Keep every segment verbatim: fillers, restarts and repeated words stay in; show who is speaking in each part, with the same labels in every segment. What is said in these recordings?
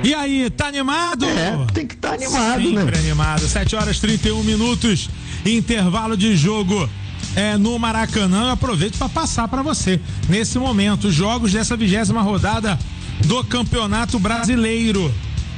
Speaker 1: E aí, tá animado?
Speaker 2: É, tem que estar tá animado,
Speaker 1: Sempre
Speaker 2: né?
Speaker 1: Sempre animado. sete horas e trinta e um minutos, intervalo de jogo é, no Maracanã. Eu aproveito para passar para você, nesse momento, os jogos dessa vigésima rodada do Campeonato Brasileiro.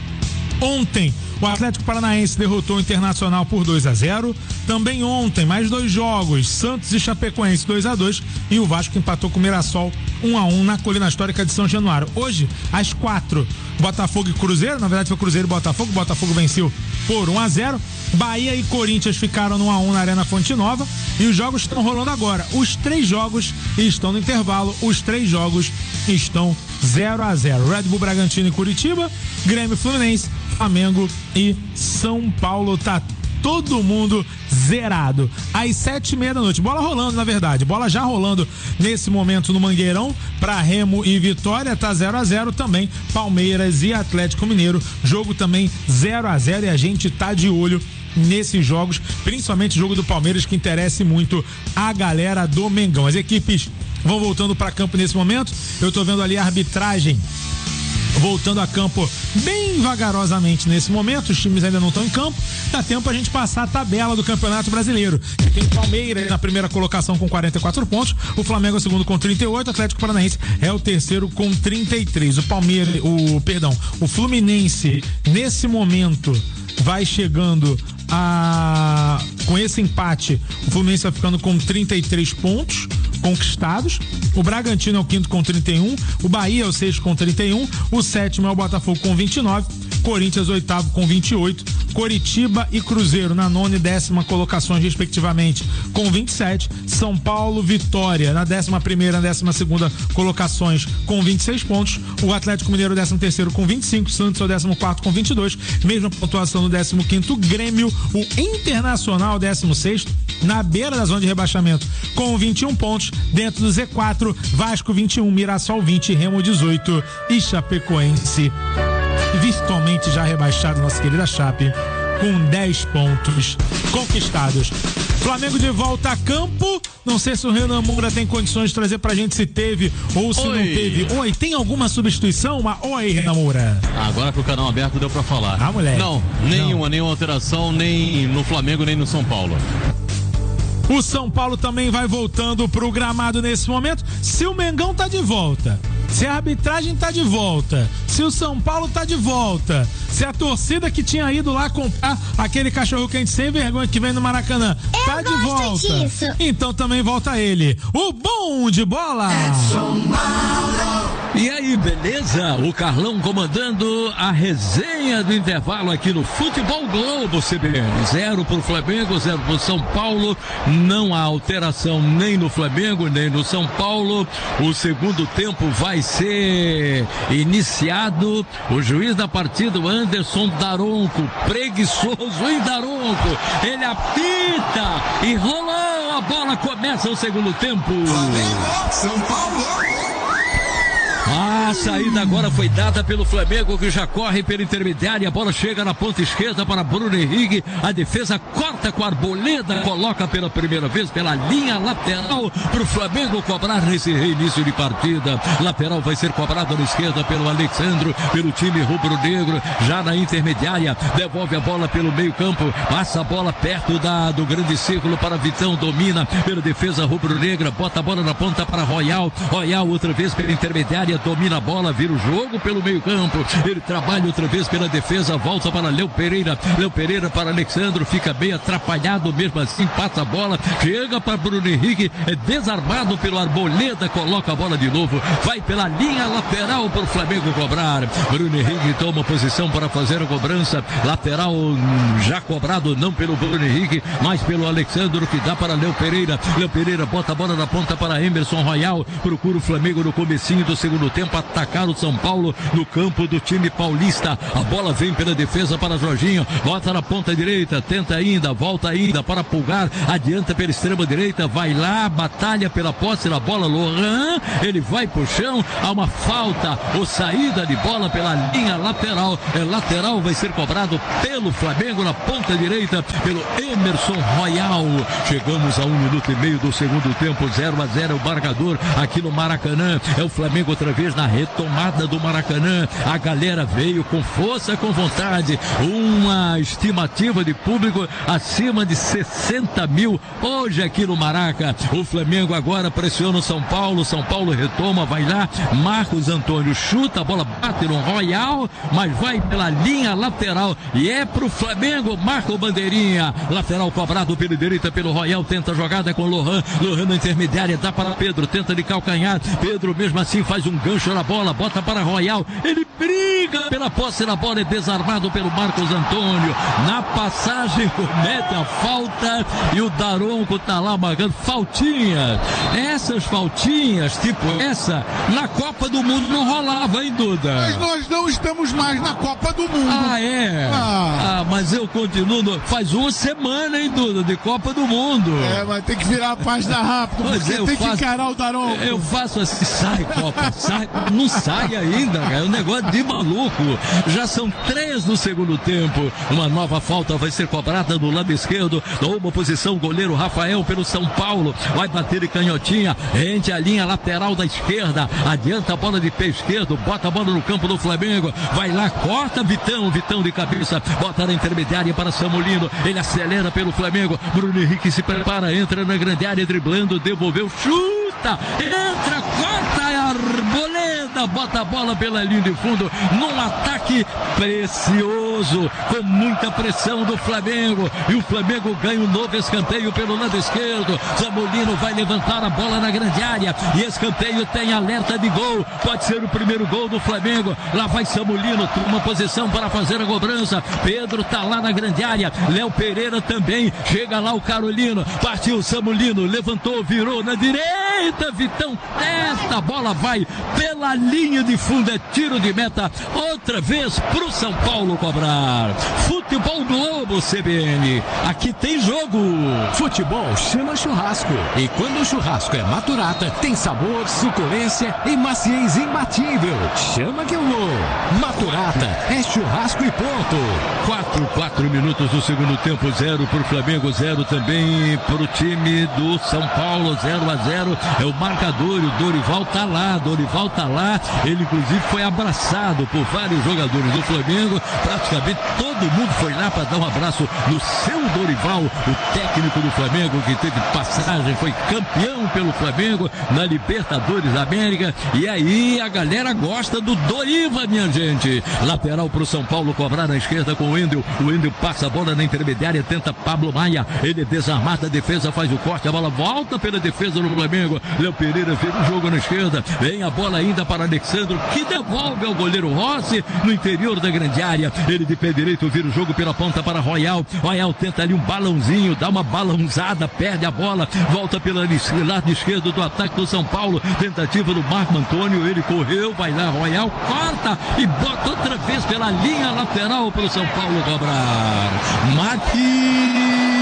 Speaker 1: Ontem, o Atlético Paranaense derrotou o Internacional por dois a zero. Também ontem, mais dois jogos, Santos e Chapecoense dois a dois e o Vasco empatou com o Mirassol um a um na Colina Histórica de São Januário. Hoje, às quatro, Botafogo e Cruzeiro, na verdade foi Cruzeiro e Botafogo, Botafogo venceu por um a zero. Bahia e Corinthians ficaram no um a um na Arena Fonte Nova e os jogos estão rolando agora. Os três jogos estão no intervalo, os três jogos estão zero a zero. Red Bull Bragantino e Curitiba, Grêmio Fluminense, Flamengo e São Paulo. Tá todo mundo zerado. Às sete e meia da noite, bola rolando, na verdade, bola já rolando nesse momento no Mangueirão, para Remo e Vitória, tá zero a zero também, Palmeiras e Atlético Mineiro, jogo também zero a zero e a gente tá de olho nesses jogos, principalmente o jogo do Palmeiras, que interessa muito a galera do Mengão. As equipes vão voltando para campo nesse momento, eu tô vendo ali a arbitragem voltando a campo bem vagarosamente nesse momento, os times ainda não estão em campo, dá tempo a gente passar a tabela do Campeonato Brasileiro. Tem o Palmeiras na primeira colocação com quarenta e quatro pontos, o Flamengo é o segundo com trinta e oito, o Atlético Paranaense é o terceiro com trinta e três. O Palmeiras, o, perdão, o Fluminense nesse momento vai chegando a, com esse empate, o Fluminense vai ficando com trinta e três pontos conquistados, o Bragantino é o quinto com trinta e um, o Bahia é o sexto com trinta e um, o sétimo é o Botafogo com vinte e nove, Corinthians oitavo com vinte e oito, Coritiba e Cruzeiro na nona e décima colocações respectivamente com vinte e sete, São Paulo, Vitória na décima primeira e décima segunda colocações com vinte e seis pontos, o Atlético Mineiro décimo terceiro com vinte e cinco, Santos é o décimo quarto com vinte e dois, mesma pontuação no décimo quinto, Grêmio, o Internacional décimo sexto, na beira da zona de rebaixamento com vinte e um pontos, dentro do Z quatro, Vasco vinte e um, Mirassol vinte, Remo dezoito e Chapecoense virtualmente já rebaixado, nossa querida Chape, com dez pontos conquistados. Flamengo de volta a campo. Não sei se o Renan Moura tem condições de trazer pra gente se teve ou se Oi. não teve. Oi, tem alguma substituição? Uma... Oi, Renan Moura.
Speaker 3: Agora que o canal aberto deu pra falar.
Speaker 1: Ah, moleque.
Speaker 3: Não, nenhuma, não. nenhuma alteração, nem no Flamengo, nem no São Paulo.
Speaker 1: O São Paulo também vai voltando pro gramado nesse momento. Se o Mengão tá de volta, se a arbitragem tá de volta, se o São Paulo tá de volta, se a torcida que tinha ido lá comprar aquele cachorro quente sem vergonha que vem no Maracanã
Speaker 4: Eu
Speaker 1: tá de volta, disso. Então também volta ele, o bom de bola.
Speaker 5: E aí, beleza? O Carlão comandando a resenha do intervalo aqui no Futebol Globo C B N. Zero pro Flamengo, zero pro São Paulo. Não há alteração nem no Flamengo, nem no São Paulo. O segundo tempo vai ser iniciado. O juiz da partida, o Anderson Daronco, preguiçoso em Daronco. Ele apita e rolou. A bola começa o segundo tempo.
Speaker 4: Flamengo, São Paulo.
Speaker 5: A saída agora foi dada pelo Flamengo, que já corre pela intermediária. A bola chega na ponta esquerda para Bruno Henrique. A defesa corta com a Arboleda, coloca pela primeira vez pela linha lateral para o Flamengo cobrar nesse reinício de partida. Lateral vai ser cobrado na esquerda pelo Alexandro, pelo time rubro-negro. Já na intermediária, devolve a bola pelo meio-campo, passa a bola perto da, do grande círculo para Vitão, domina pela defesa rubro-negra, bota a bola na ponta para Royal. Royal outra vez pela intermediária, domina a bola, vira o jogo pelo meio campo, ele trabalha outra vez pela defesa, volta para Léo Pereira, Léo Pereira para Alexandro, fica bem atrapalhado, mesmo assim passa a bola, chega para Bruno Henrique, é desarmado pelo Arboleda, coloca a bola de novo, vai pela linha lateral para o Flamengo cobrar. Bruno Henrique toma posição para fazer a cobrança, lateral já cobrado, não pelo Bruno Henrique, mas pelo Alexandro, que dá para Léo Pereira. Léo Pereira bota a bola na ponta para Emerson Royal, procura o Flamengo no comecinho do segundo tempo atacar o São Paulo no campo do time paulista. A bola vem pela defesa para Jorginho, bota na ponta direita, tenta ainda, volta ainda para Pulgar, adianta pela extrema direita, vai lá, batalha pela posse da bola, Lohan, ele vai pro chão, há uma falta, ou saída de bola pela linha lateral, é lateral, vai ser cobrado pelo Flamengo na ponta direita, pelo Emerson Royal. Chegamos a um minuto e meio do segundo tempo, zero a zero o marcador aqui no Maracanã, é o Flamengo outra vez na retomada do Maracanã. A galera veio com força, com vontade. Uma estimativa de público acima de sessenta mil hoje aqui no Maraca. O Flamengo agora pressiona o São Paulo. São Paulo retoma, vai lá. Marcos Antônio chuta, a bola bate no Royal, mas vai pela linha lateral e é pro Flamengo. Marca o bandeirinha. Lateral cobrado pela direita pelo Royal. Tenta a jogada com Lohan. Lohan na intermediária, dá para Pedro. Tenta de calcanhar. Pedro mesmo assim faz um gancho na bola. Bota para Royal. Ele briga pela posse da bola. É desarmado pelo Marcos Antônio. Na passagem comete a falta e o Daronco tá lá marcando faltinha. Essas faltinhas, tipo essa, na Copa do Mundo não rolava, hein, Duda?
Speaker 2: Mas nós não estamos mais na Copa do Mundo.
Speaker 5: Ah, é? Ah, ah mas eu continuo. No... Faz uma semana, hein, Duda, de Copa do Mundo.
Speaker 2: É, mas tem que virar a página rápido,
Speaker 5: pois
Speaker 2: porque
Speaker 5: eu
Speaker 2: tem
Speaker 5: faço...
Speaker 2: que encarar o Daronco.
Speaker 5: Eu faço assim, sai, Copa, sai. Não sai ainda, cara. É um negócio de maluco. Já são três no segundo tempo. Uma nova falta vai ser cobrada do lado esquerdo. Numa posição, goleiro Rafael pelo São Paulo. Vai bater de canhotinha. Rende a linha lateral da esquerda. Adianta a bola de pé esquerdo. Bota a bola no campo do Flamengo. Vai lá, corta Vitão. Vitão de cabeça. Bota na intermediária para Samulino. Ele acelera pelo Flamengo. Bruno Henrique se prepara. Entra na grande área, driblando. Devolveu. Chuta. Entra, corta. Arboleda. Bota a bola pela linha de fundo. Num ataque precioso. Com muita pressão do Flamengo. E o Flamengo ganha um novo escanteio pelo lado esquerdo. Samulino vai levantar a bola na grande área. E escanteio tem alerta de gol. Pode ser o primeiro gol do Flamengo. Lá vai Samulino. Uma posição para fazer a cobrança. Pedro tá lá na grande área. Léo Pereira também. Chega lá o Carolino. Partiu Samulino. Levantou, virou na direita. Vitão testa. A bola vai pela linha de fundo. É tiro de meta. Outra vez pro São Paulo cobrar. Futebol Globo C B N. Aqui tem jogo.
Speaker 6: Futebol chama churrasco. E quando o churrasco é Maturata, tem sabor, suculência e maciez imbatível. Chama que eu vou. Maturata é churrasco e ponto.
Speaker 5: Quatro, quatro minutos do segundo tempo. Zero pro Flamengo, zero também pro time do São Paulo. Zero a zero é o marcador. O Dorival tá lá. Dorival tá lá. Ele inclusive foi abraçado por vários jogadores do Flamengo. Praticamente todo mundo foi lá para dar um abraço no seu Dorival, o técnico do Flamengo que teve passagem, foi campeão pelo Flamengo na Libertadores da América. E aí a galera gosta do Doriva, minha gente. Lateral pro São Paulo cobrar na esquerda com o Wendel. O Wendel passa a bola na intermediária, tenta Pablo Maia. Ele desarmada, a defesa faz o corte, a bola volta pela defesa do Flamengo. Léo Pereira fez o jogo na esquerda. Vem a bola ainda para Alexandro, que devolve ao goleiro Rossi no interior da grande área. Ele de pé direito vira o jogo pela ponta para Royal. Royal tenta ali um balãozinho, dá uma balãozada, perde a bola, volta pelo lado esquerdo do ataque do São Paulo. Tentativa do Marco Antônio, ele correu, vai lá, Royal corta e bota outra vez pela linha lateral para o São Paulo cobrar. Mati!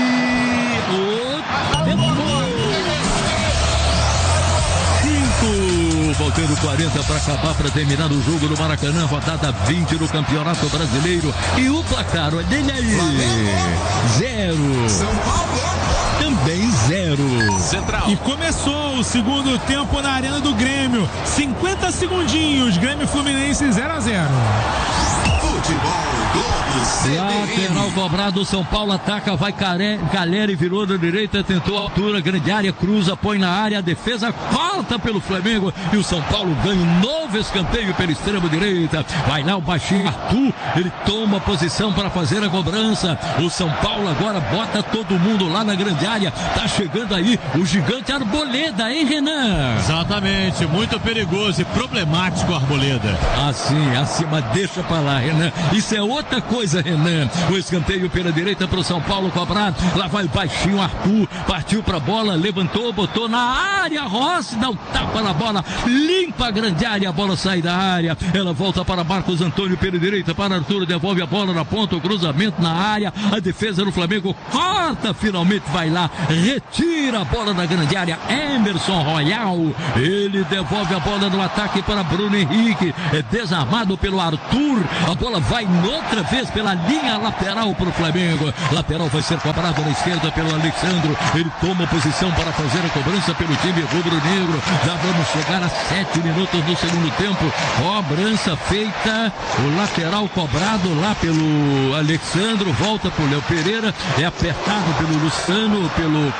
Speaker 5: Faltando quarenta para acabar, para terminar o jogo do Maracanã, rodada vinte no Campeonato Brasileiro. E o placar, olha ele aí. Zero.
Speaker 4: São Paulo.
Speaker 5: Também zero.
Speaker 1: Central. E começou o segundo tempo na Arena do Grêmio. cinquenta segundinhos. Grêmio Fluminense zero a zero.
Speaker 4: Futebol Globo C B N.
Speaker 5: Lateral cobrado, São Paulo ataca, vai Galera e virou da direita, tentou a altura, grande área, cruza, põe na área, a defesa corta pelo Flamengo e o São Paulo ganha um novo escanteio pela extrema direita. Vai lá o baixinho Arthur, ele toma posição para fazer a cobrança. O São Paulo agora bota todo mundo lá na grande área. Tá chegando aí o gigante Arboleda, hein, Renan?
Speaker 3: Exatamente, muito perigoso e problemático Arboleda.
Speaker 5: Assim, assim, mas deixa pra lá, Renan. Isso é outra coisa, Renan. O escanteio pela direita pro São Paulo cobrado. Lá vai o baixinho Arthur, partiu pra bola, levantou, botou na área. Rossi dá um tapa na bola, limpa a grande área, a bola sai da área. Ela volta para Marcos Antônio pela direita, para Arthur, devolve a bola na ponta, o cruzamento na área. A defesa do Flamengo corta, finalmente vai lá, retira a bola da grande área. Emerson Royal, ele devolve a bola no ataque para Bruno Henrique, é desarmado pelo Arthur. A bola vai outra vez pela linha lateral para o Flamengo. Lateral vai ser cobrado na esquerda pelo Alexandro. Ele toma posição para fazer a cobrança pelo time rubro-negro. Já vamos chegar a sete minutos do segundo tempo. Cobrança feita. O lateral cobrado lá pelo Alexandro. Volta para o Léo Pereira. É apertado pelo Luciano, pelo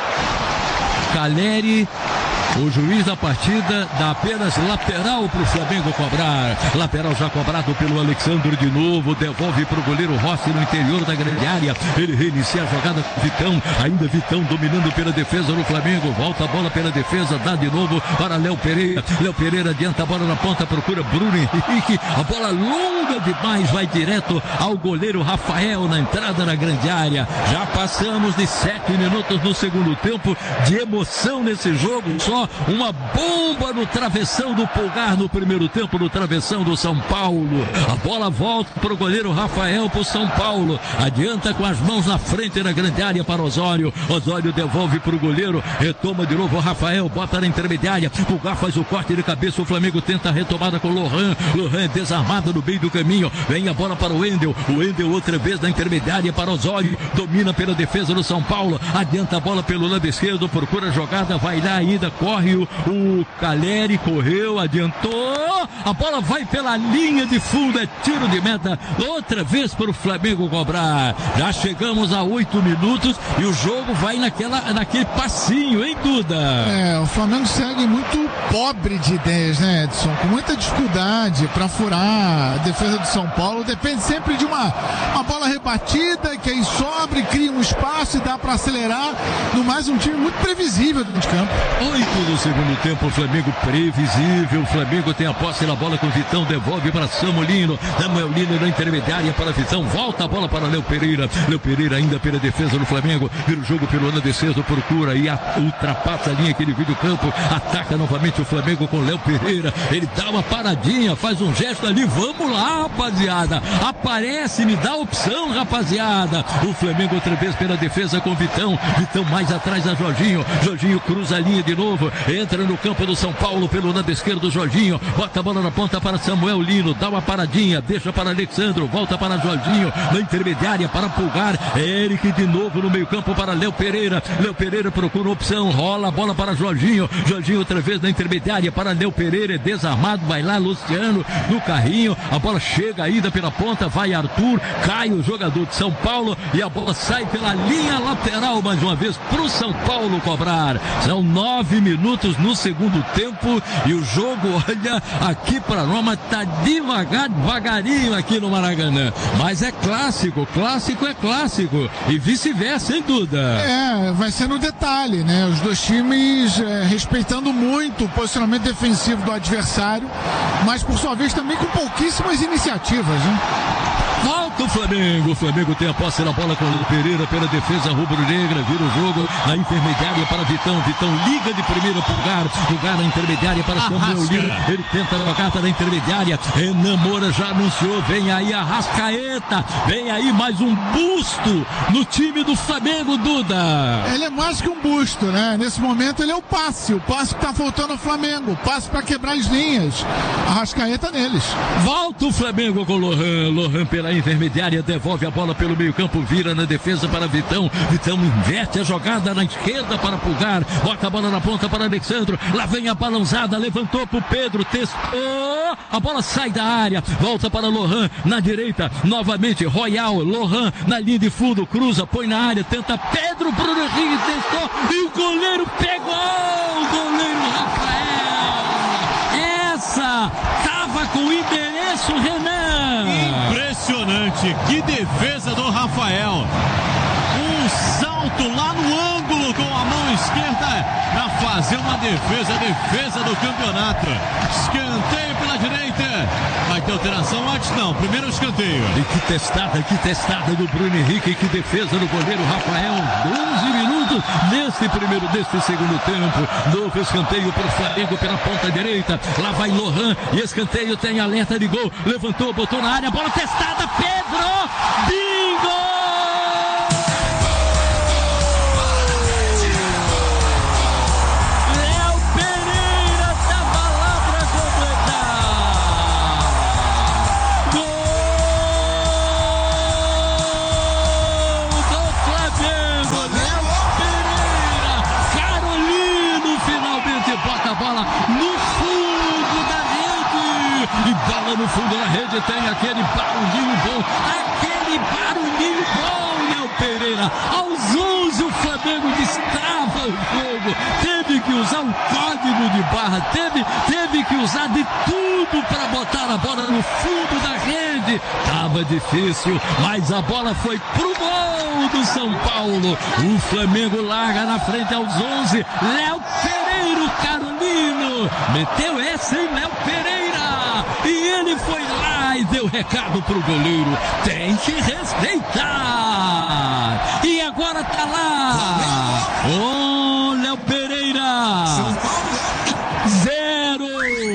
Speaker 5: Caleri. O juiz da partida dá apenas lateral para o Flamengo cobrar. Lateral já cobrado pelo Alexandre de novo. Devolve para o goleiro Rossi no interior da grande área. Ele reinicia a jogada com Vitão. Ainda Vitão dominando pela defesa no Flamengo. Volta a bola pela defesa. Dá de novo para Léo Pereira. Léo Pereira adianta a bola na ponta. Procura Bruno Henrique. A bola longa demais. Vai direto ao goleiro Rafael na entrada da grande área. Já passamos de sete minutos no segundo tempo. De emoção nesse jogo. Só uma bomba no travessão do Pulgar no primeiro tempo, no travessão do São Paulo. A bola volta para o goleiro Rafael para o São Paulo. Adianta com as mãos na frente na grande área para Osório. Osório devolve para o goleiro. Retoma de novo o Rafael. Bota na intermediária. Pulgar faz o corte de cabeça. O Flamengo tenta a retomada com o Lohan. Lohan desarmado no meio do caminho. Vem a bola para o Wendel. O Wendel outra vez na intermediária para Osório. Domina pela defesa do São Paulo. Adianta a bola pelo lado esquerdo. Procura a jogada. Vai lá ainda. Corre o, o Caleri, correu, adiantou, a bola vai pela linha de fundo, é tiro de meta, outra vez para o Flamengo cobrar. Já chegamos a oito minutos e o jogo vai naquela, naquele passinho, hein, Duda?
Speaker 2: É, o Flamengo segue muito pobre de ideias, né, Edson? Com muita dificuldade para furar a defesa do São Paulo. Depende sempre de uma, uma bola rebatida, que aí sobre, cria um espaço e dá para acelerar. No mais, um time muito previsível dentro de campo.
Speaker 5: Oito no segundo tempo, o Flamengo previsível. O Flamengo tem a posse na bola com o Vitão, devolve para Samuelino. Samuelino na intermediária para Vitão. Volta a bola para Léo Pereira. Léo Pereira ainda pela defesa do Flamengo. Vira o jogo pelo lado esquerdo, procura e a, ultrapassa a linha que ele viu do campo. Ataca novamente o Flamengo com Léo Pereira. Ele dá uma paradinha, faz um gesto ali. Vamos lá, rapaziada. Aparece, me dá opção, rapaziada. O Flamengo outra vez pela defesa com Vitão. Vitão mais atrás da Jorginho. Jorginho cruza a linha de novo, entra no campo do São Paulo pelo lado esquerdo, Jorginho, bota a bola na ponta para Samuel Lino, dá uma paradinha, deixa para Alexandro, volta para Jorginho, na intermediária para Pulgar, Eric de novo no meio campo para Léo Pereira, Léo Pereira procura opção, rola a bola para Jorginho, Jorginho outra vez na intermediária para Léo Pereira, é desarmado, vai lá Luciano no carrinho, a bola chega ainda pela ponta, vai Arthur, cai o jogador de São Paulo e a bola sai pela linha lateral mais uma vez para o São Paulo cobrar. São nove minutos no segundo tempo e o jogo, olha, aqui para Roma tá devagar, devagarinho aqui no Maracanã. Mas é clássico, clássico é clássico e vice-versa, sem dúvida.
Speaker 2: É, vai ser no detalhe, né? Os dois times é, respeitando muito o posicionamento defensivo do adversário, mas por sua vez também com pouquíssimas iniciativas, né?
Speaker 5: Volta o Flamengo, o Flamengo tem a posse na bola com o Pereira pela defesa rubro-negra, vira o jogo na intermediária para Vitão, Vitão liga de primeira Pulgar, Pulgar na intermediária para Samuel Lino, ele tenta a carta na intermediária, Renan Moura já anunciou, vem aí a Arrascaeta, vem aí mais um busto no time do Flamengo, Duda.
Speaker 2: Ele é mais que um busto, né? Nesse momento ele é o passe, o passe que tá faltando ao Flamengo, o passe para quebrar as linhas, Arrascaeta neles.
Speaker 5: Volta o Flamengo com o Lohan, Lohan pela intermediária, devolve a bola pelo meio campo, vira na defesa para Vitão, Vitão inverte a jogada na esquerda para Pulgar, bota a bola na ponta para Alexandro, lá vem a balançada, levantou pro Pedro, testou, a bola sai da área, volta para Lohan, na direita, novamente Royal, Lohan na linha de fundo, cruza, põe na área, tenta Pedro, Bruno Henrique testou, e o goleiro pegou, o goleiro Rafael, essa tava com o endereço, Renan.
Speaker 3: Impressionante, que defesa do Rafael. Um salto lá no ângulo com a mão esquerda para fazer uma defesa, defesa do campeonato. Escanteio pela direita. Vai ter alteração antes? Não, primeiro o escanteio.
Speaker 5: E que testada, que testada do Bruno Henrique, que defesa do goleiro Rafael. doze minutos nesse primeiro, desse segundo tempo. Novo escanteio para o Flamengo pela ponta direita. Lá vai Lohan e escanteio tem alerta de gol. Levantou, botou na área, bola testada, Pedro! Bingo! barulhinho bom, aquele barulhinho bom, Léo Pereira. Aos onze o Flamengo destrava o jogo, teve que usar um código de barra, teve, teve que usar de tudo para botar a bola no fundo da rede. Tava difícil, mas a bola foi pro gol do São Paulo. O Flamengo larga na frente aos onze. Léo Pereira, o Carolino, meteu essa em Léo Pereira. E ele foi lá e deu recado pro goleiro: tem que respeitar. E agora tá lá. Ô, oh, Léo Pereira. Zero.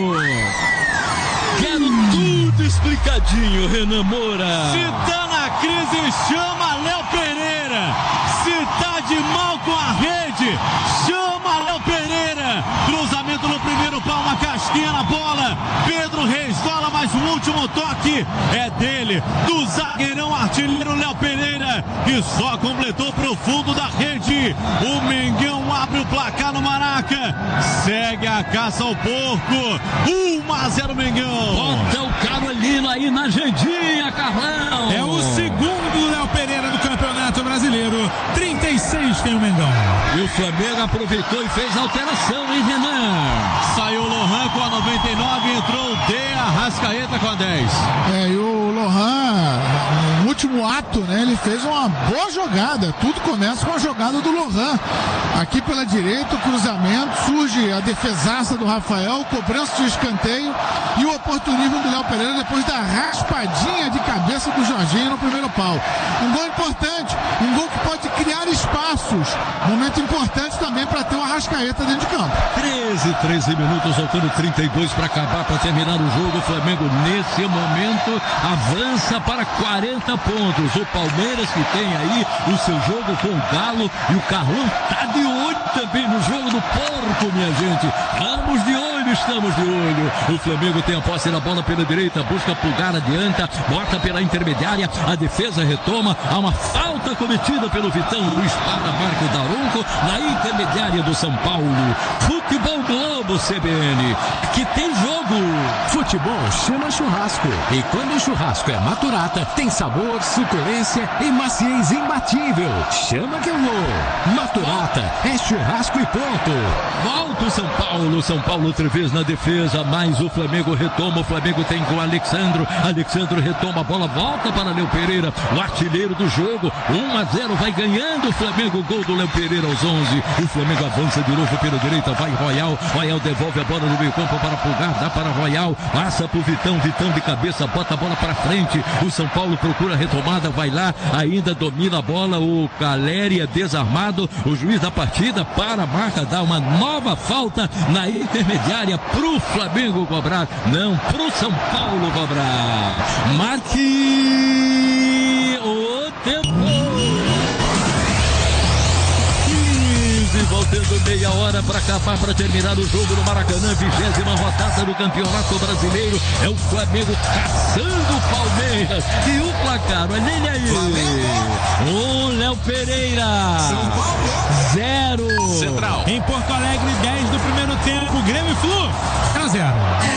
Speaker 5: Quero tudo explicadinho, Renan Moura.
Speaker 3: Se tá na crise, chama Léo Pereira. Se tá de mal com a rede, chama Léo Pereira. Cruzamento no primeiro pau, uma casquinha na bola. Pedro resvala, mas o último toque é dele, do zagueirão artilheiro Léo Pereira, que só completou pro fundo da rede. O Mengão abre o placar no Maraca. Segue a caça ao porco. um a zero Mengão.
Speaker 5: Bota o Carolino aí na agendinha, Carlão.
Speaker 1: É o segundo Léo Pereira do Campeonato Brasileiro. trinta e seis tem o Mengão.
Speaker 5: E o Flamengo aproveitou e fez alteração, hein, Renan?
Speaker 3: Saiu o Lohan com a noventa e nove, entrou o De Arrascaeta com a dez.
Speaker 2: É, e o Lohan, no último ato, né, ele fez uma boa jogada. Tudo começa com a jogada do Lohan. Aqui pela direita, o cruzamento, surge a defesaça do Rafael, cobrança de escanteio e o oportunismo do Léo Pereira depois da raspadinha de cabeça do Jorginho no primeiro pau. Um gol importante, um gol que pode criar espaços. Momento importante também para ter o Arrascaeta dentro de campo.
Speaker 5: treze, treze minutos, faltando trinta e dois para acabar, para terminar o jogo. O Flamengo, nesse momento, avança para quarenta pontos. O Palmeiras, que tem aí o seu jogo com o Galo, e o Carlão tá de olho também no jogo do porco, minha gente. Estamos de olho, estamos de olho. O Flamengo tem a posse da bola pela direita, busca pulgar, adianta, bota pela intermediária, a defesa retoma. Há uma falta cometida pelo Vitão, o espada marca o Daronco na intermediária do São Paulo. Futebol Globo C B N, que tem jogo.
Speaker 6: Futebol chama churrasco. E quando o churrasco é Maturata, tem sabor, suculência e maciez imbatível. Chama que eu vou. Maturata é churrasco e ponto.
Speaker 5: Volta o São Paulo. São Paulo outra vez na defesa, mas o Flamengo retoma. O Flamengo tem com o Alexandro. Alexandro retoma a bola, volta para Léo Pereira, o artilheiro do jogo. um a zero, vai ganhando o Flamengo. Gol do Léo Pereira aos onze. O Flamengo avança de novo pela direita, vai Royal. Royal devolve a bola no meio campo para Pulgar, dá para Royal, passa pro Vitão. Vitão de cabeça, bota a bola para frente. O São Paulo procura a retomada, vai lá, ainda domina a bola. O Caleri é desarmado. O juiz da partida para a marca, dá uma nova falta na intermediária pro Flamengo cobrar, não, pro São Paulo cobrar. Marque o tempo. Voltando meia hora para acabar, para terminar o jogo no Maracanã, vigésima rodada do Campeonato Brasileiro. É o Flamengo caçando o Palmeiras. E o placar, olha ele aí. O Léo Pereira. Zero.
Speaker 1: Central. Em Porto Alegre, dez do primeiro tempo. Grêmio e Flu. zero a zero.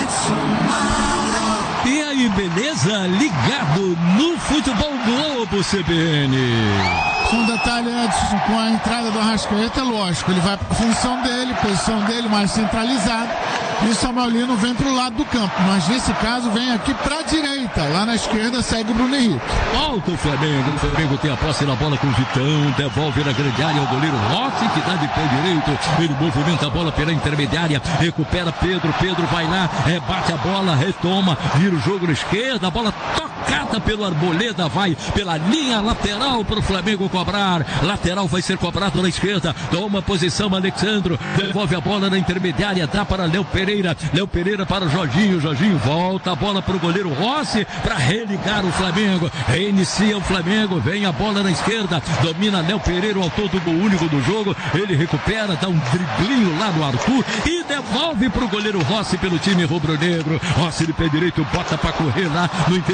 Speaker 5: E aí, beleza? Ligado no Futebol Globo C B N.
Speaker 2: Um detalhe, Edson, com a entrada do Arrascaeta, é lógico, ele vai para a função dele, posição dele mais centralizada, e o Samuel Lino vem para o lado do campo, mas nesse caso vem aqui para a direita, lá na esquerda segue o Bruno Henrique.
Speaker 5: Volta o Flamengo, o Flamengo tem a posse na bola com o Vitão, devolve na grande área ao goleiro Rossi, que dá de pé direito, ele movimenta a bola pela intermediária, recupera Pedro, Pedro vai lá, é, bate a bola, retoma, vira o jogo na esquerda, a bola tocada pelo Arboleda, vai pela linha lateral para o Flamengo cobrar, lateral vai ser cobrado na esquerda, toma posição Alexandro, devolve a bola na intermediária, dá para Léo Pereira, Léo Pereira para o Jorginho, Jorginho volta a bola para o goleiro Rossi, para religar o Flamengo, reinicia o Flamengo, vem a bola na esquerda, domina Léo Pereira, o autor do gol único do jogo, ele recupera, dá um driblinho lá no Arthur e devolve para o goleiro Rossi pelo time rubro-negro, Rossi de pé direito, bota para correr lá no interior da grande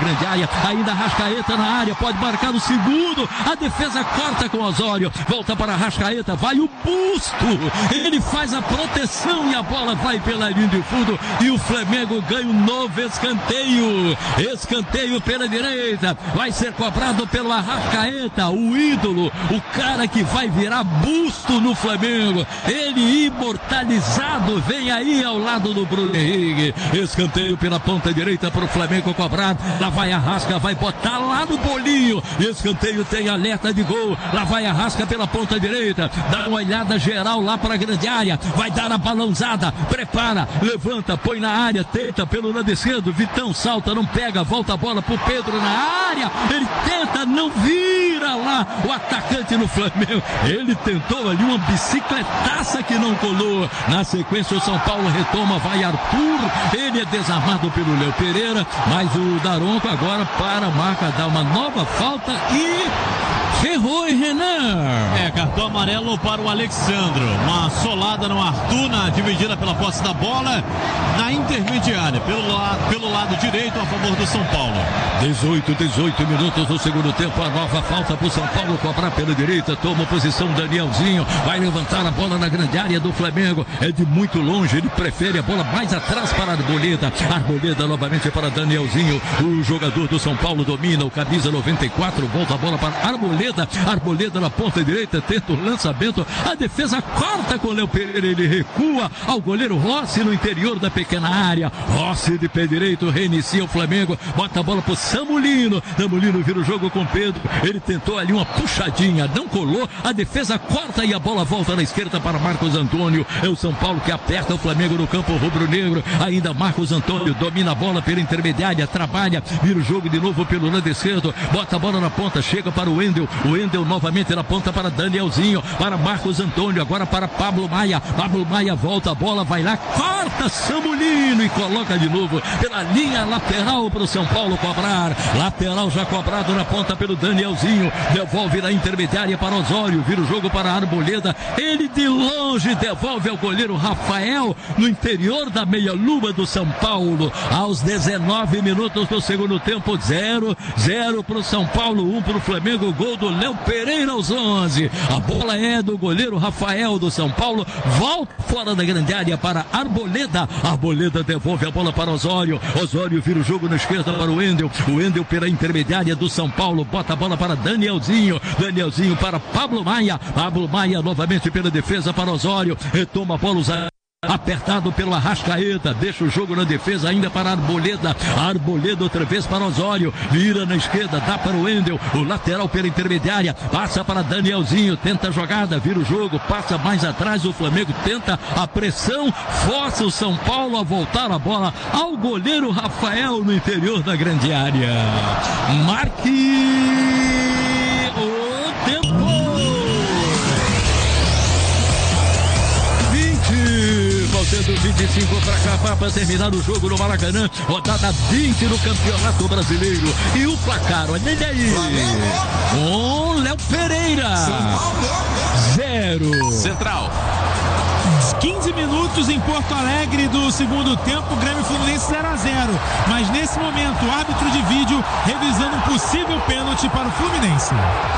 Speaker 5: grande área, ainda Arrascaeta na área, pode marcar o segundo, a defesa corta com Osório, volta para Arrascaeta, vai o busto, ele faz a proteção e a bola vai pela linha de fundo e o Flamengo ganha um novo escanteio, escanteio pela direita, vai ser cobrado pelo Arrascaeta, o ídolo, o cara que vai virar busto no Flamengo, ele imortalizado, vem aí ao lado do Bruno Henrique, escanteio pela ponta direita para o Flamengo cobrar, lá vai Arrasca, vai botar lá no bolinho, escanteio tem alerta de gol, lá vai Arrasca pela ponta direita, dá uma olhada geral lá para a grande área, vai dar a balãozada, prepara, levanta, põe na área, tenta pelo lado esquerdo, Vitão salta, não pega, volta a bola pro Pedro na área, ele tenta, não vira lá, o atacante no Flamengo, ele tentou ali uma bicicletaça que não colou, na sequência o São Paulo retoma, vai Arthur, ele é desarmado pelo Léo Pereira, mas o Daronco agora para a marca, dá uma nova falta e ferrou, hein, Renan?
Speaker 3: É, cartão amarelo para o Alexandro, uma solada no Arthur, na dividida pela posse da bola, na intermediária, pelo lado, pelo lado direito a favor do São Paulo.
Speaker 5: dezoito, dezoito minutos do segundo tempo, a nova falta para o São Paulo cobrar pela direita, toma posição Danielzinho, vai levantar a bola na grande área do Flamengo, é de muito longe, ele prefere a bola mais atrás para a Arboleda, Arboleda novamente para Danielzinho, o jogador do São Paulo domina, o camisa noventa e quatro, volta a bola para Arboleda, Arboleda na ponta direita, tenta o lançamento, a defesa corta com o Léo Pereira, ele recua ao goleiro Rossi no interior da pequena área, Rossi de pé direito, reinicia o Flamengo, bota a bola pro Samulino, Samulino vira o jogo com Pedro, ele tentou ali uma puxadinha, não colou, a defesa corta e a bola volta na esquerda para Marcos Antônio, é o São Paulo que aperta o Flamengo no campo rubro-negro, ainda Marcos Antônio domina a bola pela intermediária, trabalha, vira o jogo de novo pelo lado esquerdo, bota a bola na ponta, chega para o Wendel, o Wendel novamente na ponta para Danielzinho, para Marcos Antônio, agora para Pablo Maia, Pablo Maia volta a bola, vai lá, corta Samulino e coloca de novo pela linha lateral para o São Paulo cobrar, lateral já cobrado na ponta pelo Danielzinho, devolve na intermediária para Osório, vira o jogo para Arboleda, ele de longe devolve ao goleiro Rafael no interior da meia-lua do São Paulo, aos dezenove minutos do segundo tempo, zero, zero para o São Paulo, um para o Flamengo, gol do Léo Pereira aos onze, a bola é do goleiro Rafael do São Paulo, volta fora da grande área para Arboleda, Arboleda devolve a bola para Osório, Osório vira o jogo na esquerda para o Wendel, o Wendel pela intermediária do São Paulo, bota a bola para Danielzinho, Danielzinho para Pablo Maia, Pablo Maia novamente pela defesa para Osório, retoma a bola usada, apertado pelo Arrascaeta, deixa o jogo na defesa ainda para Arboleda, Arboleda outra vez para Osório, vira na esquerda, dá para o Wendel, o lateral pela intermediária, passa para Danielzinho, tenta a jogada, vira o jogo, passa mais atrás, o Flamengo tenta a pressão, força o São Paulo a voltar a bola ao goleiro Rafael no interior da grande área. Marque o tempo. Faltando vinte e cinco para acabar, para terminar o jogo no Maracanã, rodada vinte no Campeonato Brasileiro. E o placar, olha ele aí. Com Léo Pereira. Zero.
Speaker 3: Central.
Speaker 1: quinze minutos em Porto Alegre do segundo tempo, Grêmio Fluminense zero a zero. Mas nesse momento, o árbitro de vídeo revisando um possível pênalti para o Fluminense.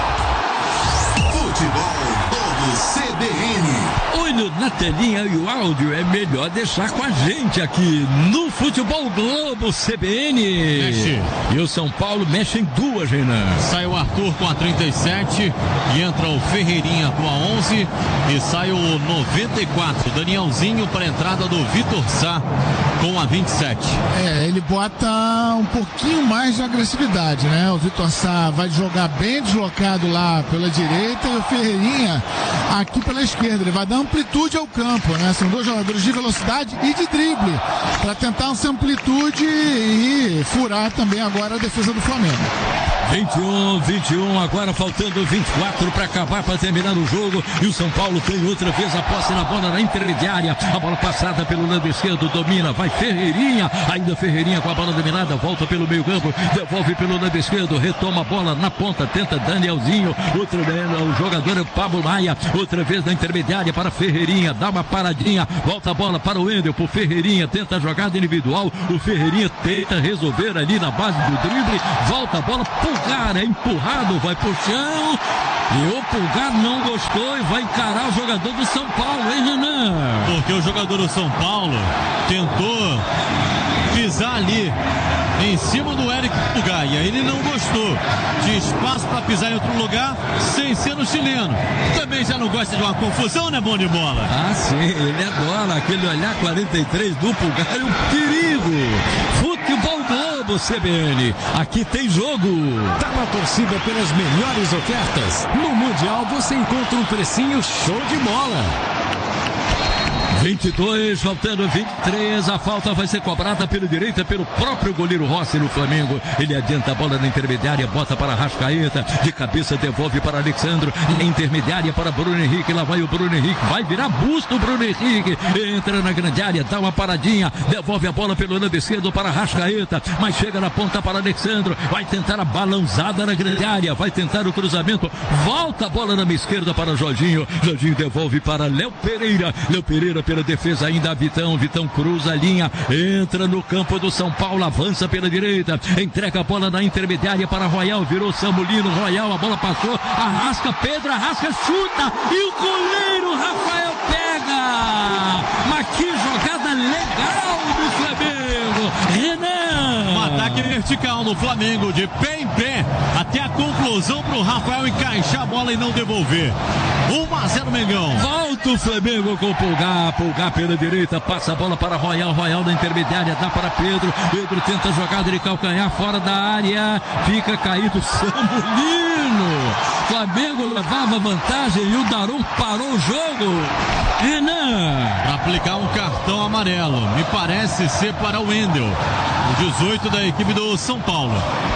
Speaker 4: Futebol Globo C B N.
Speaker 5: Olho na telinha e o áudio é melhor deixar com a gente aqui no Futebol Globo C B N.
Speaker 3: Mexe.
Speaker 5: E o São Paulo mexe em duas, Renan.
Speaker 3: Sai o Arthur com a trinta e sete e entra o Ferreirinha com a onze e sai o noventa e quatro, Danielzinho, para a entrada do Vitor Sá com a vinte e sete.
Speaker 2: É, ele bota um pouquinho mais de agressividade, né? O Vitor Sá vai jogar bem deslocado lá pela direita e o Ferreirinha aqui pela esquerda. Ele vai dar amplitude ao campo, né? São dois jogadores de velocidade e de drible para tentar essa amplitude e furar também agora a defesa do Flamengo.
Speaker 5: vinte e um, vinte e um, agora faltando vinte e quatro para acabar, para terminar o jogo. E o São Paulo tem outra vez a posse na bola na intermediária. A bola passada pelo lado esquerdo, domina, vai Ferreirinha. Ainda Ferreirinha com a bola dominada, volta pelo meio campo, devolve pelo lado esquerdo, retoma a bola na ponta, tenta Danielzinho. Outra vez, o jogador é o Pablo Maia. Outra vez na intermediária para Ferreirinha, dá uma paradinha, volta a bola para o Wendel, por Ferreirinha, tenta a jogada individual. O Ferreirinha tenta resolver ali na base do drible, volta a bola, Pulgar é empurrado, vai pro chão. E o Pulgar não gostou e vai encarar o jogador do São Paulo, hein, Renan?
Speaker 3: Porque o jogador do São Paulo tentou pisar ali em cima do Eric Pulgar, e aí ele não gostou. Tinha espaço para pisar em outro lugar sem ser no chileno. Também já não gosta de uma confusão, né, bom de bola?
Speaker 5: Ah, sim, ele adora aquele olhar quarenta e três do Pulgar, é um perigo. Futebol Globo C B N, aqui tem jogo.
Speaker 6: Tá na torcida pelas melhores ofertas. No Mundial você encontra um precinho show de bola.
Speaker 5: vinte e dois, faltando vinte e três, a falta vai ser cobrada pela direita pelo próprio goleiro Rossi no Flamengo. Ele adianta a bola na intermediária, bota para Rascaeta, de cabeça devolve para Alexandro, na intermediária para Bruno Henrique, lá vai o Bruno Henrique, vai virar busto o Bruno Henrique, entra na grande área, dá uma paradinha, devolve a bola pelo lado esquerdo para Rascaeta, mas chega na ponta para Alexandro, vai tentar a balançada na grande área, vai tentar o cruzamento, volta a bola na minha esquerda para Jorginho, Jorginho devolve para Léo Pereira, Léo Pereira pela defesa ainda, Vitão, Vitão cruza a linha, entra no campo do São Paulo, avança pela direita, entrega a bola na intermediária para Royal, virou Samulino, Royal, a bola passou, arrasca Pedro, arrasca, chuta, e o goleiro Rafael pega, mas que jogada legal do Flamengo, Renan!
Speaker 3: Um ataque vertical no Flamengo, de pé em pé, até a conclusão para o Rafael encaixar a bola e não devolver. um a zero Mengão.
Speaker 5: Volta o Flamengo com o Pulgar, Pulgar pela direita, passa a bola para Royal, Royal na intermediária, dá para Pedro, Pedro tenta a jogada de calcanhar fora da área, fica caído Samulino, Flamengo levava vantagem e o Daron parou o jogo, Renan.
Speaker 3: Para aplicar um cartão amarelo, me parece ser para o Wendel, o dezoito da equipe do São Paulo.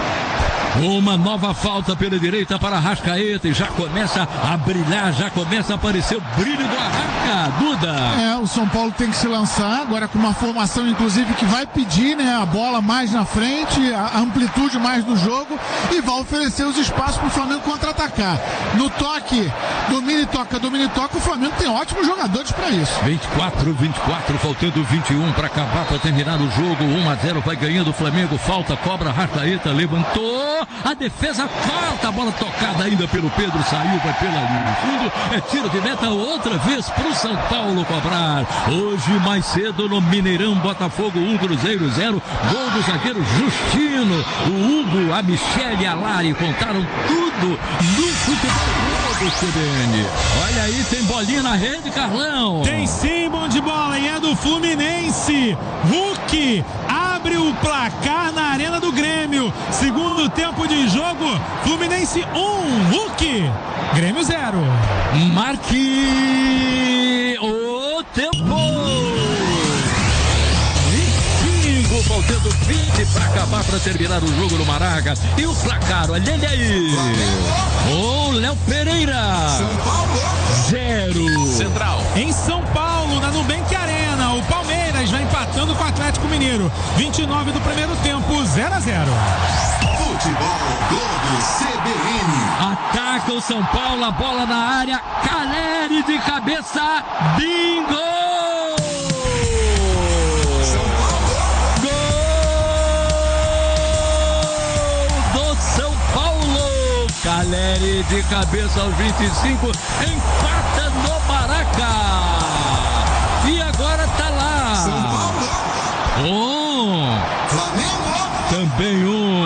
Speaker 5: Uma nova falta pela direita para Rascaeta e já começa a brilhar, já começa a aparecer o brilho do Arrasca, Duda.
Speaker 2: É, o São Paulo tem que se lançar agora com uma formação inclusive que vai pedir, né, a bola mais na frente, a amplitude mais do jogo e vai oferecer os espaços para o Flamengo contra-atacar. No toque, domina e toca, domina e toca, o Flamengo tem ótimos jogadores para isso.
Speaker 5: vinte e quatro, vinte e quatro, faltando vinte e um para acabar, para terminar o jogo, um a zero, vai ganhando o Flamengo, falta, cobra, Rascaeta, levantou, a defesa corta, a bola tocada ainda pelo Pedro, saiu, vai pela linha do fundo, é tiro de meta outra vez pro São Paulo cobrar. Hoje mais cedo no Mineirão, Botafogo um, Cruzeiro zero, gol do zagueiro Justino, o Hugo, a Michele e a Lari contaram tudo no futebol do C B N. Olha aí, tem bolinha na rede, Carlão.
Speaker 1: Tem sim, bom de bola, e é do Fluminense. Hulk abre o placar na Arena do Grêmio. Segundo tempo de jogo, Fluminense um, Hulk, Grêmio zero.
Speaker 5: Marque o tempo. Faltando vinte para acabar, para terminar o jogo no Maraca. E o placar, olha ele aí. O Léo Pereira.
Speaker 4: São Paulo.
Speaker 5: Zero.
Speaker 4: Central.
Speaker 1: Em São Paulo, na Nubank Arena, o Palmeiras vai empatando com o Atlético Mineiro. vinte e nove do primeiro tempo, zero a zero.
Speaker 4: Futebol Globo C B N.
Speaker 5: Ataca o São Paulo, a bola na área. Caleri de cabeça. Bingo! Caleri de cabeça aos vinte e cinco, empata no Maraca. E agora tá lá.
Speaker 4: São Paulo.
Speaker 5: Um.
Speaker 4: Flamengo.
Speaker 5: Também um.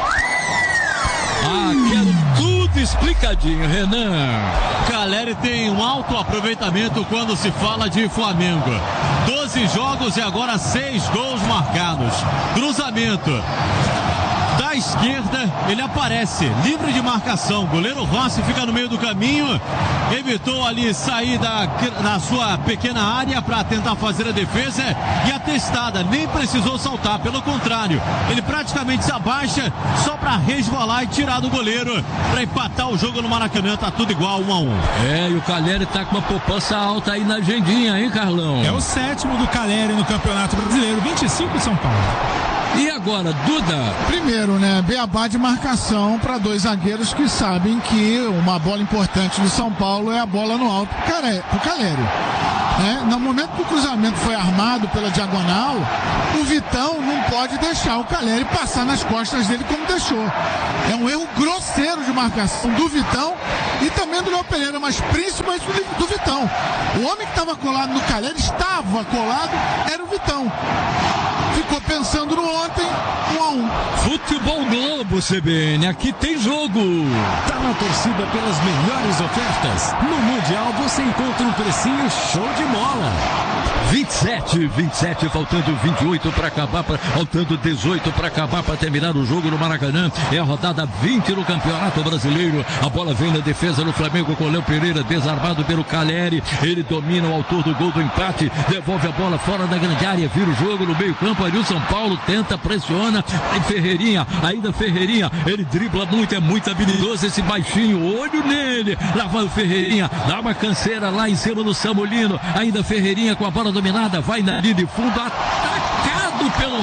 Speaker 5: Ah, quero tudo explicadinho, Renan.
Speaker 3: Caleri tem um alto aproveitamento quando se fala de Flamengo. doze jogos e agora seis gols marcados. Cruzamento da da esquerda, ele aparece, livre de marcação. Goleiro Rossi fica no meio do caminho, evitou ali sair da, da sua pequena área para tentar fazer a defesa, e a testada nem precisou saltar, pelo contrário, ele praticamente se abaixa só para resvalar e tirar do goleiro, para empatar o jogo no Maracanã. Tá tudo igual, um a um.
Speaker 5: É, e o Calheri tá com uma poupança alta aí na agendinha, hein, Carlão?
Speaker 1: É o sétimo do Calheri no Campeonato Brasileiro, vinte e cinco de São Paulo.
Speaker 5: E agora, Duda?
Speaker 2: Primeiro, né, beabá de marcação para dois zagueiros que sabem que uma bola importante do São Paulo é a bola no alto pro Calheri. É, no momento que o cruzamento foi armado pela diagonal, o Vitão não pode deixar o Calheri passar nas costas dele como deixou. É um erro grosseiro de marcação do Vitão e também do Léo Pereira, mas principalmente do, do Vitão. O homem que estava colado no Calheri, estava colado, era o Vitão. Ficou pensando no ontem, um a um.
Speaker 5: Futebol Globo, C B N, aqui tem jogo.
Speaker 6: Tá na torcida pelas melhores ofertas. No Mundial você encontra um precinho show de bola.
Speaker 5: vinte e sete, vinte e sete, faltando vinte e oito para acabar, pra, faltando dezoito para acabar, para terminar o jogo no Maracanã. É a rodada vinte no Campeonato Brasileiro. A bola vem na defesa do Flamengo com o Léo Pereira, desarmado pelo Calheri. Ele domina o autor do gol do empate, devolve a bola fora da grande área, vira o jogo no meio campo. Ali o São Paulo tenta, pressiona. Aí Ferreirinha, ainda Ferreirinha, ele dribla muito, é muito habilidoso esse baixinho, olho nele. Lá vai o Ferreirinha, dá uma canseira lá em cima do Samulino. Ainda Ferreirinha com a bola dominada, vai na linha de fundo, atacado pelo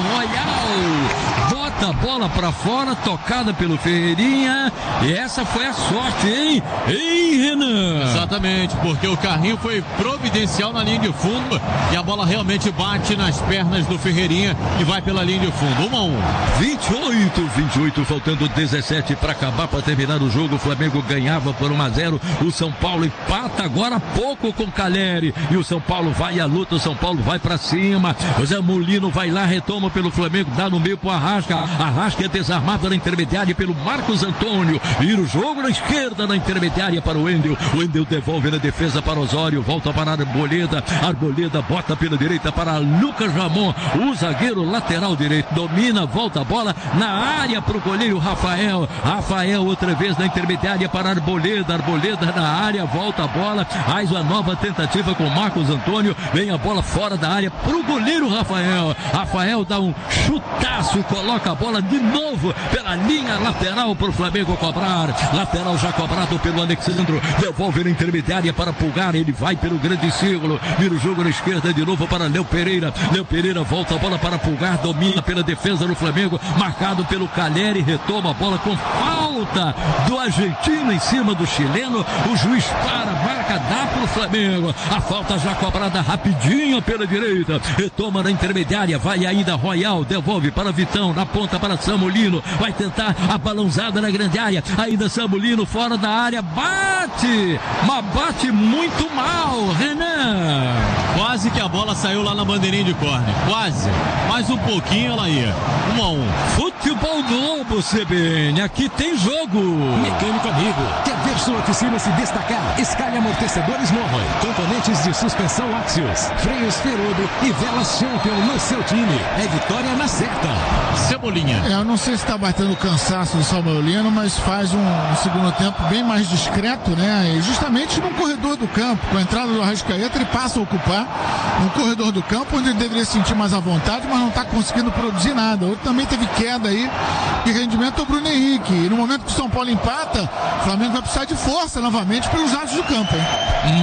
Speaker 5: Royal, bota a bola pra fora, tocada pelo Ferreirinha, e essa foi a sorte, hein? Hein, Renan?
Speaker 3: Exatamente, porque o carrinho foi providencial na linha de fundo e a bola realmente bate nas pernas do Ferreirinha e vai pela linha de fundo, um a um.
Speaker 5: vinte e oito, vinte e oito, faltando dezessete para acabar, para terminar o jogo. O Flamengo ganhava por um a zero, o São Paulo empata agora há pouco com o Calheri, e o São Paulo vai à luta, o São Paulo vai para cima, o Zé Molino vai lá, retoma pelo Flamengo, dá no meio pro Arrasca, Arrasca é desarmado na intermediária pelo Marcos Antônio, vira o jogo na esquerda, na intermediária para o Wendel, o Wendel devolve na defesa para Osório, volta para a Arboleda, Arboleda bota pela direita para Lucas Ramon, o zagueiro lateral direito, domina, volta a bola na área para o goleiro Rafael, Rafael outra vez na intermediária para Arboleda, Arboleda na área, volta a bola, mais uma nova tentativa com Marcos Antônio, vem a bola fora da área para o goleiro Rafael, Rafael dá um chutaço e coloca a bola de novo pela linha lateral para o Flamengo cobrar, lateral já cobrado pelo Alexandro, devolve na intermediária para Pulgar, ele vai pelo grande círculo, vira o jogo na esquerda de novo para Léo Pereira, Léo Pereira volta a bola para Pulgar, domina pela defesa do Flamengo, marcado pelo Calheri, retoma a bola com falta do argentino em cima do chileno, o juiz para, marca, dá para o Flamengo, a falta já cobrada rapidinho pela direita, retoma na intermediária, vai ainda Royal, devolve para Vitão, na ponta para Samulino, vai tentar a balãozada na grande área, ainda Samulino fora da área, bate, mas bate muito mal, Renan.
Speaker 3: Quase que a bola saiu lá na bandeirinha de córner, quase, mais um pouquinho ela ia, um a um.
Speaker 5: Futebol Globo, C B N, aqui tem jogo.
Speaker 6: Mecânico amigo, quer ver sua oficina se destacar? Escalhe amortecedores Morroy, componentes de suspensão Axios, freios Ferodo e velas Champion no seu time. É vitória na certa.
Speaker 3: Cebolinha.
Speaker 2: É, eu não sei se está batendo cansaço do Samulino, mas faz um, um segundo tempo bem mais discreto, né? E justamente no corredor do campo, com a entrada do Arrascaeta, ele passa a ocupar um corredor do campo onde ele deveria se sentir mais à vontade, mas não está conseguindo produzir nada. Outro também teve queda aí de rendimento é o Bruno Henrique. E no momento que o São Paulo empata, o Flamengo vai precisar de força novamente pelos lados do campo, hein?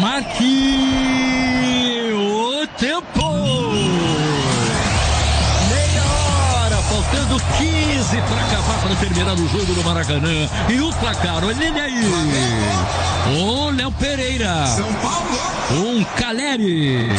Speaker 5: Marque o tempo. Meia hora, faltando quinze para acabar, para terminar o jogo do Maracanã. E o placar, olha ele aí. O Léo Pereira.
Speaker 4: São Paulo.
Speaker 5: Um Calheri.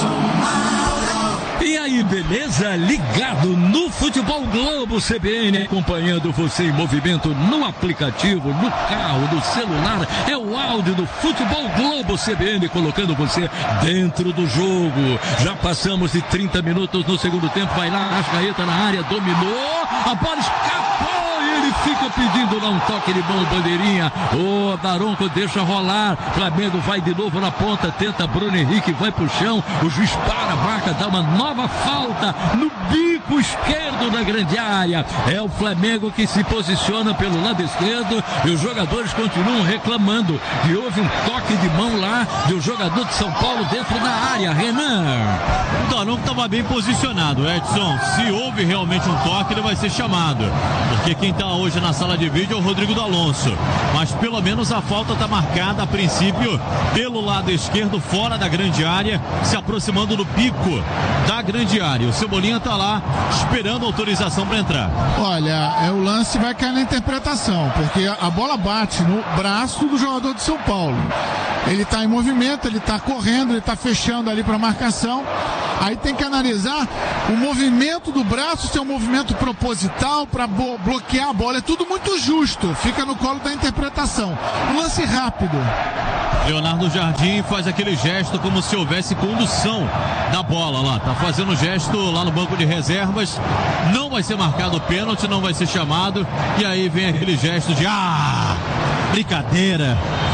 Speaker 5: E aí, beleza? Ligado no Futebol Globo C B N, acompanhando você em movimento no aplicativo, no carro, no celular. É o áudio do Futebol Globo C B N, colocando você dentro do jogo. Já passamos de trinta minutos no segundo tempo. Vai lá, Arrascaeta na área, dominou, a bola escapou e ele fica pedindo lá um toque de mão, bandeirinha. O Daronco deixa rolar. Flamengo vai de novo na ponta, tenta Bruno Henrique, vai pro chão. O juiz para a marca, dá uma nova falta no bico esquerdo da grande área. É o Flamengo que se posiciona pelo lado esquerdo e os jogadores continuam reclamando que houve um toque de mão lá de um jogador de São Paulo dentro da área. Renan.
Speaker 3: O Daronco estava bem posicionado, Edson. Se houve realmente um toque, ele vai ser chamado. Porque quem está hoje na sala de vídeo é o Rodrigo D'Alonso. Mas pelo menos a falta está marcada a princípio pelo lado esquerdo, fora da grande área, se aproximando do pico da grande área. O Cebolinha está lá esperando autorização para entrar.
Speaker 2: Olha, é, o lance vai cair na interpretação, porque a bola bate no braço do jogador de São Paulo. Ele está em movimento, ele está correndo, ele está fechando ali para marcação. Aí tem que analisar o movimento do braço, se é um movimento proposital para bloquear a bola. É tudo muito justo, fica no colo da interpretação. Um lance rápido.
Speaker 3: Leonardo Jardim faz aquele gesto como se houvesse condução da bola lá. Tá fazendo gesto lá no banco de reservas. Não vai ser marcado o pênalti, não vai ser chamado. E aí vem aquele gesto de ah, brincadeira.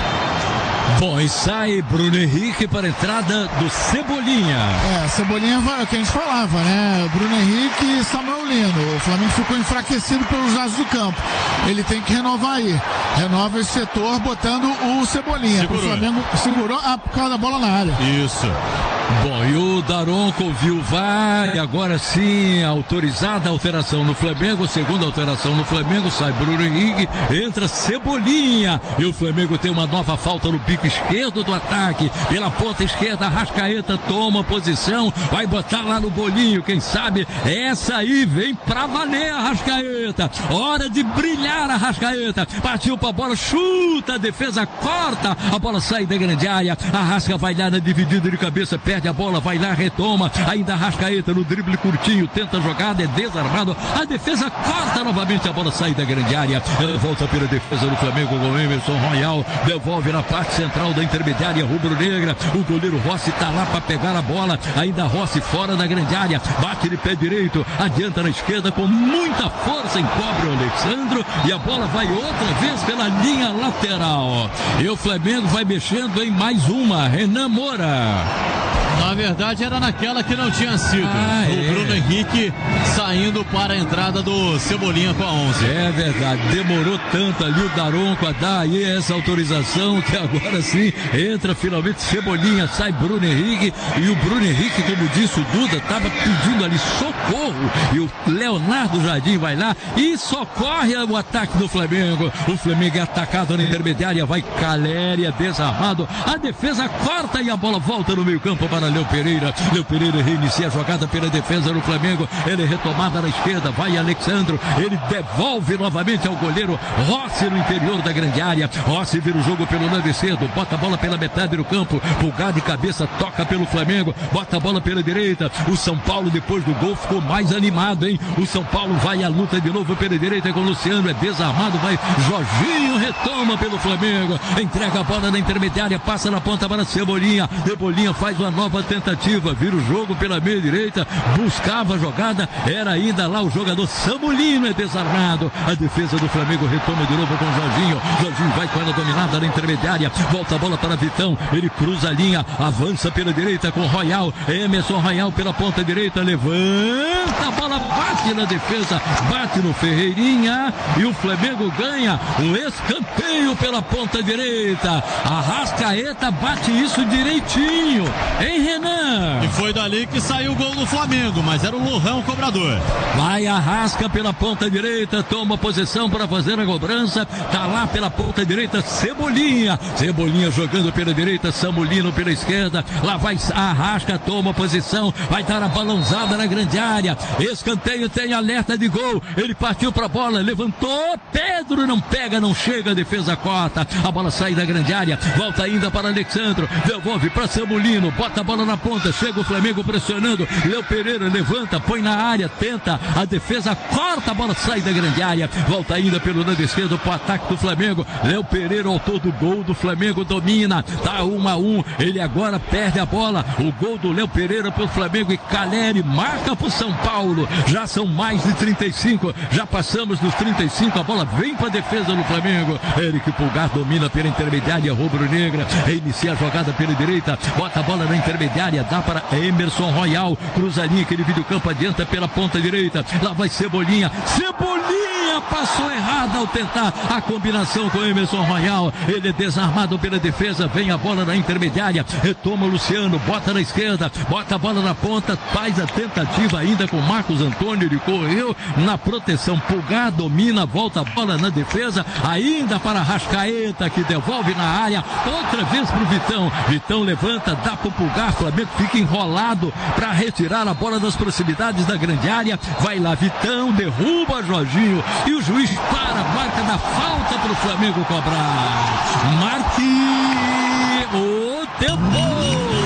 Speaker 5: Bom, e sai Bruno Henrique para a entrada do Cebolinha.
Speaker 2: É, Cebolinha é o que a gente falava, né? Bruno Henrique e Samuel Lino. O Flamengo ficou enfraquecido pelos lados do campo. Ele tem que renovar aí. Renova esse setor botando o Cebolinha.
Speaker 3: Segurou.
Speaker 2: O Flamengo segurou a, por causa da bola na área.
Speaker 3: Isso.
Speaker 5: Bom, e o Daronco viu o V A R e agora sim, autorizada a alteração no Flamengo, segunda alteração no Flamengo, sai Bruno Henrique, entra Cebolinha e o Flamengo tem uma nova falta no pico esquerdo do ataque, pela ponta esquerda, Arrascaeta toma posição, vai botar lá no bolinho, quem sabe, essa aí vem pra valer a Arrascaeta, hora de brilhar a Arrascaeta, partiu pra bola, chuta, a defesa corta, a bola sai da grande área, Arrasca vai lá na dividida de cabeça, perde a bola, vai lá, retoma, ainda Arrascaeta no drible curtinho, tenta a jogada, é desarmado, a defesa corta novamente, a bola sai da grande área, ela volta pela defesa do Flamengo com o Emerson Royal, devolve na parte central da intermediária rubro-negra, o goleiro Rossi tá lá para pegar a bola, ainda Rossi fora da grande área, bate de pé direito, adianta na esquerda com muita força, encobre o Alexandro e a bola vai outra vez pela linha lateral, e o Flamengo vai mexendo em mais uma, Renan Moura.
Speaker 3: Na verdade era naquela que não tinha sido.
Speaker 5: Ah,
Speaker 3: o
Speaker 5: é.
Speaker 3: Bruno Henrique saindo para a entrada do Cebolinha com a onze.
Speaker 5: É verdade, demorou tanto ali o Daronco a dar aí essa autorização que agora sim entra finalmente Cebolinha, sai Bruno Henrique e o Bruno Henrique, como disse o Duda, estava pedindo ali socorro e o Leonardo Jardim vai lá e socorre o ataque do Flamengo. O Flamengo é atacado na intermediária, vai Caléria, desarmado, a defesa corta e a bola volta no meio campo para Léo Pereira. Léo Pereira reinicia a jogada pela defesa do Flamengo. Ele é retomada na esquerda. Vai Alexandro. Ele devolve novamente ao goleiro Rossi no interior da grande área. Rossi vira o jogo pelo lado esquerdo. Bota a bola pela metade do campo. Pulgar de cabeça. Toca pelo Flamengo. Bota a bola pela direita. O São Paulo, depois do gol, ficou mais animado, hein? O São Paulo vai à luta de novo pela direita com o Luciano. É desarmado. Vai Jorginho. Retoma pelo Flamengo. Entrega a bola na intermediária. Passa na ponta para Cebolinha. Cebolinha faz uma nova tentativa, vira o jogo pela meia direita, buscava a jogada, era ainda lá o jogador Samulino, é desarmado, a defesa do Flamengo retoma de novo com o Jorginho, Jorginho vai com ela dominada na intermediária, volta a bola para Vitão, ele cruza a linha, avança pela direita com Royal, Emerson Royal pela ponta direita, levanta a bola, bate na defesa, bate no Ferreirinha e o Flamengo ganha o escanteio pela ponta direita, Arrascaeta bate isso direitinho, hein, Renan?
Speaker 3: E foi dali que saiu o gol do Flamengo, mas era o Lohan o cobrador.
Speaker 5: Vai Arrasca pela ponta direita, toma posição para fazer a cobrança, tá lá pela ponta direita Cebolinha, Cebolinha jogando pela direita, Samulino pela esquerda, lá vai Arrasca, toma posição, vai dar a balãozada na grande área, escanteio, tem alerta de gol, ele partiu pra bola, levantou, Pedro não pega, não chega, a defesa corta, a bola sai da grande área, volta ainda para Alexandro, devolve para Samulino, bota a bola na ponta esquerda, chega o Flamengo pressionando, Léo Pereira levanta, põe na área, tenta, a defesa corta, a bola sai da grande área, volta ainda pelo lado esquerdo pro ataque do Flamengo, Léo Pereira, autor do gol do Flamengo, domina, tá um a um, ele agora perde a bola, o gol do Léo Pereira pro Flamengo e Caleri marca pro São Paulo, já são mais de trinta e cinco, já passamos dos trinta e cinco, a bola vem pra defesa do Flamengo, Eric Pulgar domina pela intermediária rubro-negra, inicia a jogada pela direita, bota a bola na intermediária, dá para Emerson Royal, cruza a linha, aquele vídeo campo adianta pela ponta direita, lá vai Cebolinha, Cebolinha passou errado ao tentar a combinação com Emerson Royal, ele é desarmado pela defesa, vem a bola na intermediária, retoma o Luciano, bota na esquerda, bota a bola na ponta, faz a tentativa ainda com Marcos Antônio, ele correu na proteção, Pulgar domina, volta a bola na defesa, ainda para Rascaeta, que devolve na área, outra vez pro Vitão, Vitão levanta, dá pro Pulgar, Flamengo fica enrolado para retirar a bola das proximidades da grande área, vai lá Vitão, derruba Jorginho e o juiz para, marca da falta pro Flamengo cobrar, marque o tempo.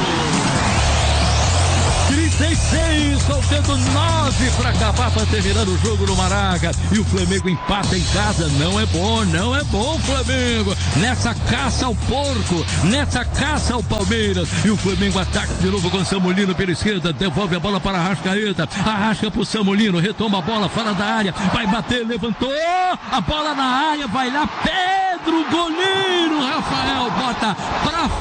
Speaker 5: trinta e seis, faltando nove para acabar, para terminar o jogo no Maraca. E o Flamengo empata em casa. Não é bom, não é bom, Flamengo. Nessa caça ao porco, nessa caça ao Palmeiras. E o Flamengo ataca de novo com Samulino pela esquerda. Devolve a bola para Arrascaeta. Arrasca para o Samulino, retoma a bola fora da área. Vai bater, levantou. A bola na área, vai lá. Pedro, goleiro. Rafael bota para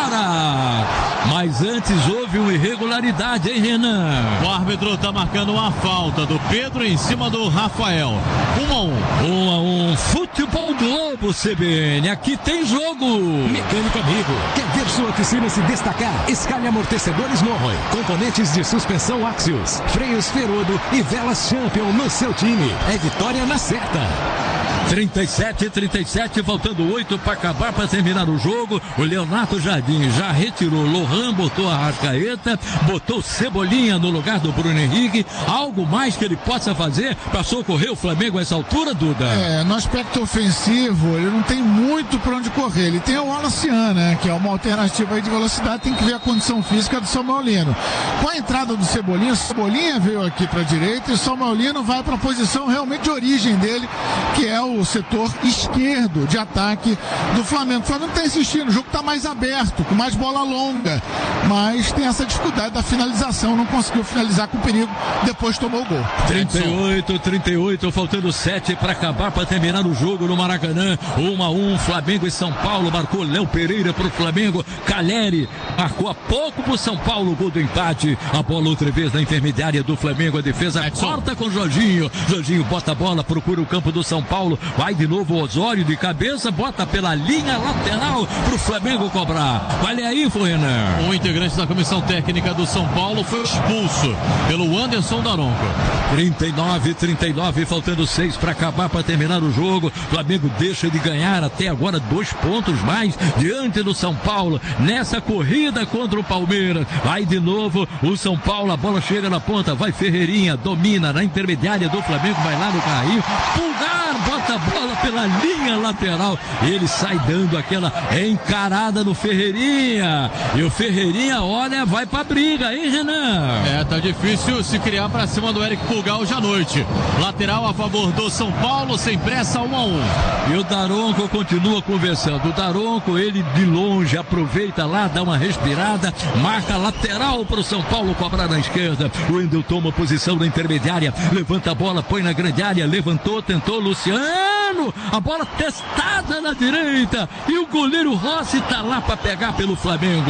Speaker 5: fora. Mas antes houve uma irregularidade, hein, Renan?
Speaker 3: O árbitro tá marcando uma falta do Pedro em cima do Rafael. Um a um.
Speaker 5: Um a um. Futebol Globo, C B N. Aqui tem jogo.
Speaker 6: Mecânico amigo. Quer ver sua oficina se destacar? Escalhe amortecedores Norroy. Componentes de suspensão Axios. Freios Ferodo e velas Champion no seu time. É vitória na certa.
Speaker 5: trinta e sete, trinta e sete, faltando oito para acabar, para terminar o jogo. O Leonardo Jardim já retirou Lohan, botou a Arrascaeta, botou Cebolinha no lugar do Bruno Henrique. Algo mais que ele possa fazer para socorrer o Flamengo a essa altura, Duda?
Speaker 2: É, no aspecto ofensivo, ele não tem muito para onde correr. Ele tem o Wallacian, né, que é uma alternativa aí de velocidade, tem que ver a condição física do Samuelino. Com a entrada do Cebolinha, o Cebolinha veio aqui para a direita e o Samuelino vai para a posição realmente de origem dele, que é o o setor esquerdo de ataque do Flamengo. O Flamengo está insistindo, o jogo está mais aberto, com mais bola longa, mas tem essa dificuldade da finalização, não conseguiu finalizar com perigo, depois tomou o gol.
Speaker 5: trinta e oito, trinta e oito, faltando sete para acabar, para terminar o jogo no Maracanã. um a um, Flamengo e São Paulo, marcou Léo Pereira para o Flamengo, Caleri marcou há pouco para o São Paulo, o gol do empate. A bola outra vez na intermediária do Flamengo, a defesa corta com Jorginho, Jorginho bota a bola, procura o campo do São Paulo, vai de novo o Osório de cabeça, bota pela linha lateral pro Flamengo cobrar. Vale aí, Renan.
Speaker 3: Um integrante da comissão técnica do São Paulo foi expulso pelo Anderson Daronco.
Speaker 5: trinta e nove, trinta e nove, faltando seis para acabar, para terminar o jogo. Flamengo deixa de ganhar até agora dois pontos mais diante do São Paulo nessa corrida contra o Palmeiras. Vai de novo o São Paulo, a bola chega na ponta, vai Ferreirinha, domina na intermediária do Flamengo, vai lá no carrinho, Pulgar bota a bola pela linha lateral, ele sai dando aquela encarada no Ferreirinha, e o Ferreirinha, olha, vai pra briga, hein, Renan?
Speaker 3: É, tá difícil se criar pra cima do Eric Pulgar hoje à noite. Lateral a favor do São Paulo, sem pressa, um a um.
Speaker 5: E o Daronco continua conversando, o Daronco, ele de longe aproveita lá, dá uma respirada, marca lateral pro São Paulo cobrar na esquerda, o Wendel toma posição na intermediária, levanta a bola, põe na grande área, levantou, tentou, Luciano, a bola testada na direita e o goleiro Rossi tá lá para pegar pelo Flamengo.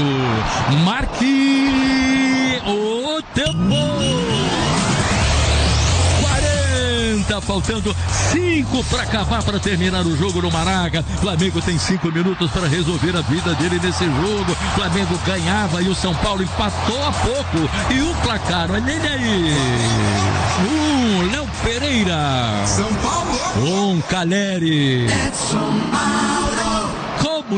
Speaker 5: Marque o tempo. quarenta, faltando cinco para acabar, para terminar o jogo no Maraca. Flamengo tem cinco minutos para resolver a vida dele nesse jogo. Flamengo ganhava e o São Paulo empatou há pouco. E o placar, olha ele aí. Um, Léo Pereira.
Speaker 4: São Paulo.
Speaker 5: Um, Caleri.
Speaker 4: Edson Mauro.
Speaker 5: Como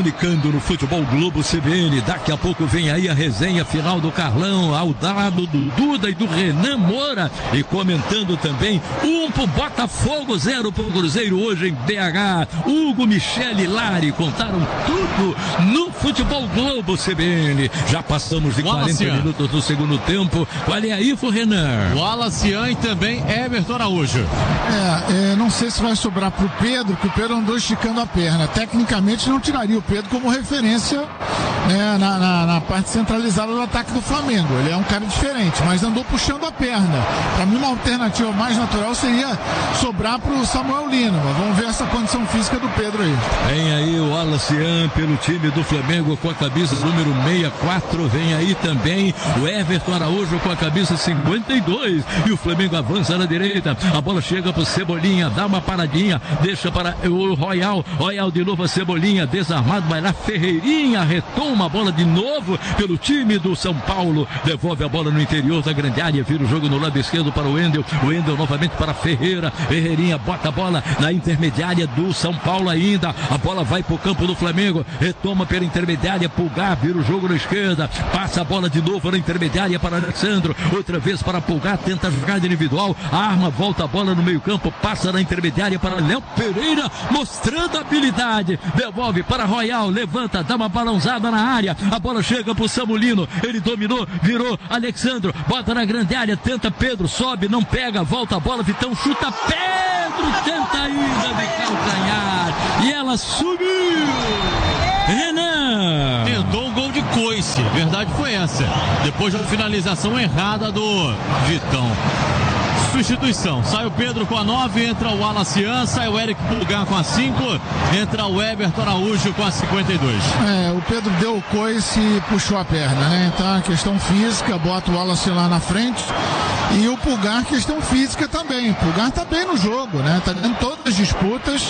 Speaker 5: comunicando no Futebol Globo C B N. Daqui a pouco vem aí a resenha final do Carlão, ao lado do Duda e do Renan Moura. E comentando também, um pro Botafogo, zero pro Cruzeiro hoje em B H. Hugo, Michele e Lari contaram tudo no Futebol Globo C B N. Já passamos de quarenta minutos do segundo tempo. Qual é a info, Renan?
Speaker 3: Wallace e também Everton Araújo.
Speaker 2: É, é, não sei se vai sobrar pro Pedro, que o Pedro andou esticando a perna. Tecnicamente não tiraria o Pedro como referência, né, na, na, na parte centralizada do ataque do Flamengo. Ele é um cara diferente, mas andou puxando a perna. Para mim, uma alternativa mais natural seria sobrar pro Samuel Lino. Mas vamos ver essa condição física do Pedro aí.
Speaker 5: Vem aí o Wallace pelo time do Flamengo com a camisa número sessenta e quatro. Vem aí também o Everton Araújo com a camisa cinquenta e dois. E o Flamengo avança na direita. A bola chega pro Cebolinha, dá uma paradinha, deixa para o Royal. Royal de novo a Cebolinha, desarmado, vai lá Ferreirinha, retoma a bola de novo pelo time do São Paulo. Devolve a bola no interior da grande área, vira o jogo no lado esquerdo para o Wendel. O Wendel novamente para Ferreira. Ferreirinha bota a bola na intermediária do São Paulo ainda. A bola vai pro campo do Flamengo, retoma pela intermediária, Pulgar, vira o jogo na esquerda, passa a bola de novo na intermediária para Alexandro, outra vez para Pulgar, tenta jogar de individual, arma, volta a bola no meio campo, passa na intermediária para Léo Pereira, mostrando habilidade, devolve para Royal, levanta, dá uma balãozada na área, a bola chega pro Samulino, ele dominou, virou, Alexandro, bota na grande área, tenta Pedro, sobe, não pega, volta a bola, Vitão chuta, Pedro tenta ainda de calcanhar, e ela subiu. Renan
Speaker 3: tentou um gol de coice, verdade foi essa, depois de uma finalização errada do Vitão. Substituição, sai o Pedro com a nove, entra o Alacian, sai o Eric Pulgar com a cinco, entra o Everton Araújo com a cinquenta e dois.
Speaker 2: É, o Pedro deu o coice e puxou a perna, né? Então a questão física, bota o Alacian lá na frente. E o Pulgar, questão física também. O Pulgar tá bem no jogo, né? Tá dando todas as disputas,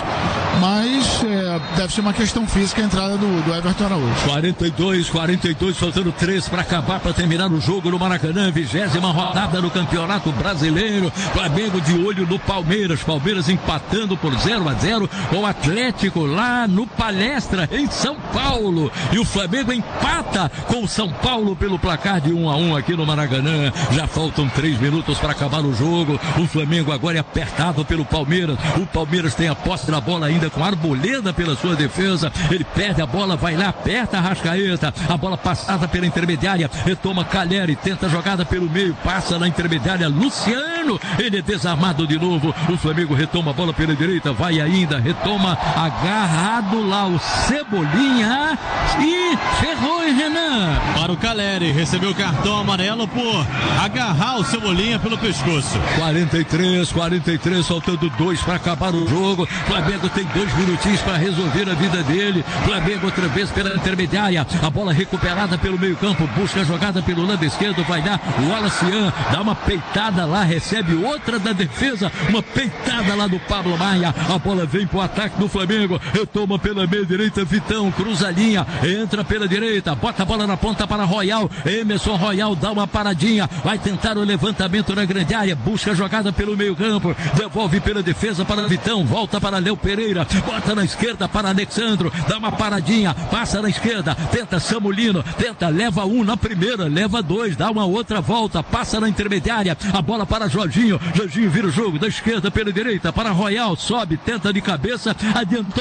Speaker 2: mas é, deve ser uma questão física a entrada do, do Everton Araújo.
Speaker 5: quarenta e dois, quarenta e dois, faltando três para acabar, para terminar o jogo no Maracanã, vigésima rodada do Campeonato Brasileiro. Flamengo de olho no Palmeiras. Palmeiras empatando por zero a zero com o Atlético lá no Palestra, em São Paulo. E o Flamengo empata com o São Paulo pelo placar de um a um aqui no Maracanã. Já faltam três minutos para acabar o jogo. O Flamengo agora é apertado pelo Palmeiras. O Palmeiras tem a posse da bola ainda com Arboleda pela sua defesa. Ele perde a bola, vai lá, aperta a Arrascaeta. A bola passada pela intermediária. Retoma Calheri, tenta a jogada pelo meio, passa na intermediária. Luciano, ele é desarmado de novo. O Flamengo retoma a bola pela direita, vai ainda, retoma agarrado lá o Cebolinha e ferrou, hein, Renan?
Speaker 3: Para o Calheri, recebeu o cartão amarelo por agarrar o Cebolinha pelo pescoço.
Speaker 5: quarenta e três, quarenta e três, faltando dois para acabar o jogo. Flamengo tem dois minutinhos para resolver a vida dele. Flamengo outra vez pela intermediária, a bola recuperada pelo meio campo, busca a jogada pelo lado esquerdo, vai lá o Alacian, dá uma peitada lá, recebe outra da defesa, uma peitada lá do Pablo Maia, a bola vem pro ataque do Flamengo, retoma pela meia direita, Vitão, cruza a linha, entra pela direita, bota a bola na ponta para Royal, Emerson Royal dá uma paradinha, vai tentar o levantamento na grande área, busca a jogada pelo meio campo, devolve pela defesa para Vitão, volta para Léo Pereira, bota na esquerda para Alexandro, dá uma paradinha, passa na esquerda, tenta Samulino, tenta, leva um na primeira, leva dois, dá uma outra volta, passa na intermediária, a bola para Jorginho, Jorginho vira o jogo da esquerda pela direita para Royal, sobe, tenta de cabeça, adiantou,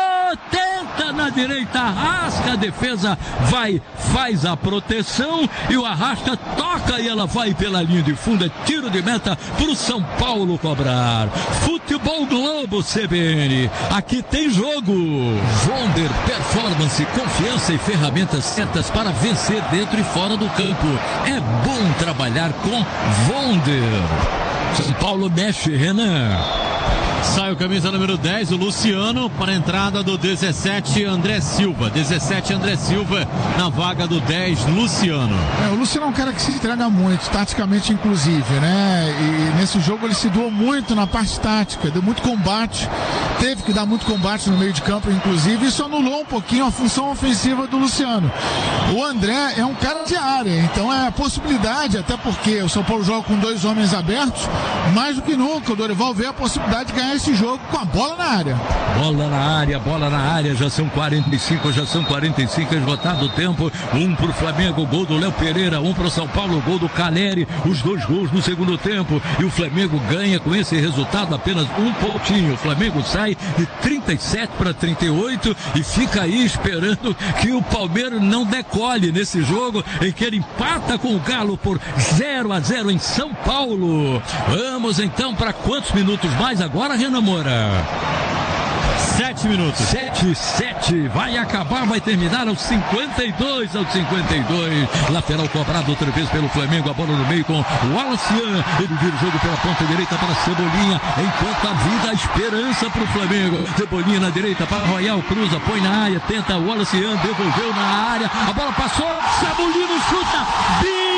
Speaker 5: tenta na direita, Arrasca, a defesa vai, faz a proteção e o Arrasca toca e ela vai pela linha de fundo, é tiro de meta pro São Paulo cobrar. Futebol Globo C B N, aqui tem jogo. Vonder Performance, confiança e ferramentas certas para vencer dentro e fora do campo. É bom trabalhar com Vonder. São Paulo mexe, Renan.
Speaker 3: Sai o camisa número dez, o Luciano, para a entrada do dezessete, André Silva. dezessete, André Silva, na vaga do dez, Luciano.
Speaker 2: É, o Luciano é um cara que se entrega muito, taticamente inclusive, né? E nesse jogo ele se doou muito na parte tática, deu muito combate, teve que dar muito combate no meio de campo, inclusive, e isso anulou um pouquinho a função ofensiva do Luciano. O André é um cara de área, então é a possibilidade, até porque o São Paulo joga com dois homens abertos, mais do que nunca, o Dorival vê a possibilidade de ganhar terminar esse jogo com a bola na área.
Speaker 5: Bola na área, bola na área, já são quarenta e cinco, já são quarenta e cinco, esgotado o tempo. Um pro Flamengo, gol do Léo Pereira, um pro São Paulo, gol do Caleri, os dois gols no segundo tempo. E o Flamengo ganha com esse resultado apenas um pontinho. O Flamengo sai de trinta e sete para trinta e oito e fica aí esperando que o Palmeiras não decole nesse jogo em que ele empata com o Galo por zero a zero em São Paulo. Vamos então para quantos minutos mais agora, Renan Moura?
Speaker 3: Sete minutos.
Speaker 5: Sete, sete. Vai acabar, vai terminar aos cinquenta e dois, aos cinquenta e dois. Lateral cobrado outra vez pelo Flamengo. A bola no meio com o Wallacian. Ele vira o jogo pela ponta direita para Cebolinha. Enquanto a vida, a esperança para o Flamengo. Cebolinha na direita para Royal, cruza, põe na área, tenta o Wallacian, devolveu na área. A bola passou. Cebolinha chuta.